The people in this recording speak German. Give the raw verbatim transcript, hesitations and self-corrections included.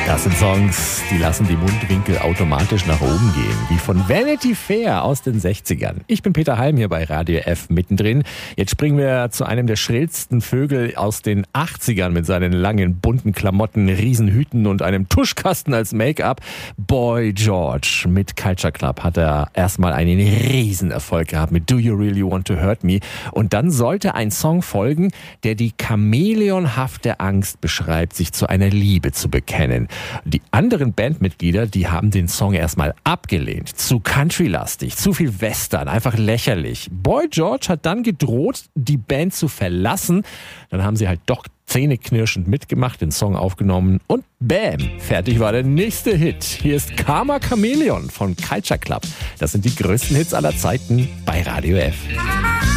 Das sind Songs, die lassen die Mundwinkel automatisch nach oben gehen, wie von Vanity Fair aus den sechzigern. Ich bin Peter Halm hier bei Radio F mittendrin. Jetzt springen wir zu einem der schrillsten Vögel aus den achtzigern mit seinen langen, bunten Klamotten, Riesenhüten und einem Tuschkasten als Make-up. Boy George mit Culture Club hat er erstmal einen Riesenerfolg gehabt mit Do You Really Want to Hurt Me? Und dann sollte ein Song folgen, der die chamäleonhafte Angst beschreibt, sich zu einer Liebe zu bekennen. Die anderen Bandmitglieder, die haben den Song erstmal abgelehnt. Zu countrylastig, zu viel Western, einfach lächerlich. Boy George hat dann gedroht, die Band zu verlassen. Dann haben sie halt doch zähneknirschend mitgemacht, den Song aufgenommen und bam, fertig war der nächste Hit. Hier ist Karma Chameleon von Culture Club. Das sind die größten Hits aller Zeiten bei Radio F.